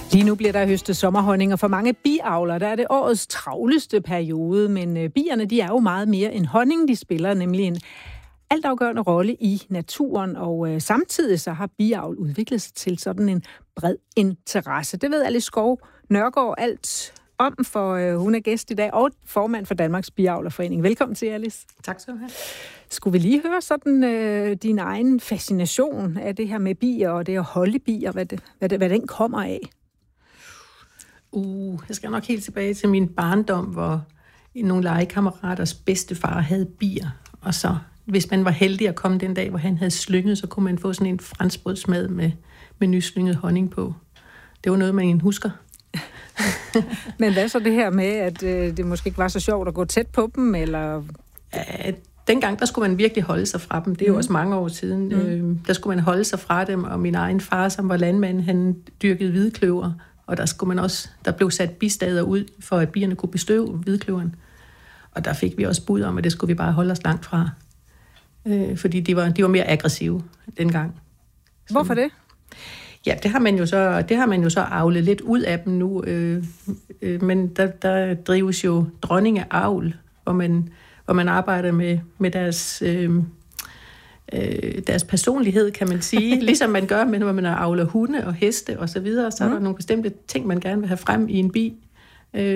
Lige nu bliver der høstet sommerhonning, og for mange biavlere, der er det årets travleste periode, men bierne, de er jo meget mere end honning. De spiller nemlig en altafgørende rolle i naturen, og samtidig så har biavl udviklet sig til sådan en bred interesse. Det ved Alice Skov Nørgaard alt om, for hun er gæst i dag og formand for Danmarks Biavlerforening. Velkommen til, Alice. Tak skal du have. Skulle vi lige høre sådan din egen fascination af det her med bier og det at holde bier, hvad den kommer af? Jeg skal nok helt tilbage til min barndom, hvor nogle legekammeraters bedstefar havde bier, og så, hvis man var heldig at komme den dag, hvor han havde slynget, så kunne man få sådan en franskbrødsmad med nyslynget honning på. Det var noget, man husker. Men hvad så det her med, at det måske ikke var så sjovt at gå tæt på dem, eller? Ja, dengang, der skulle man virkelig holde sig fra dem. Det er jo også mange år siden. Der skulle man holde sig fra dem, og min egen far, som var landmand, han dyrkede hvidkløver, og der blev sat bistader ud, for at bierne kunne bestøve hvidkløveren. Og der fik vi også bud om, at det skulle vi bare holde os langt fra. Fordi de var mere aggressive dengang. Hvorfor det? Ja, det har man jo så avlet lidt ud af dem nu. Men der drives jo dronningeavl, hvor man arbejder med deres personlighed, kan man sige. Ligesom man gør, når man avler hunde og heste og så videre, så er der nogle bestemte ting, man gerne vil have frem i en bi.